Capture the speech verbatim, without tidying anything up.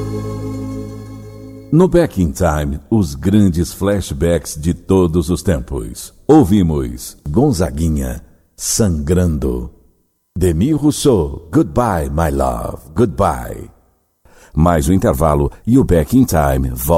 No Back in Time, os grandes flashbacks de todos os tempos. Ouvimos Gonzaguinha, Sangrando. Demi Rousseau, Goodbye, My Love, Goodbye. Mais o intervalo e o Back in Time volta.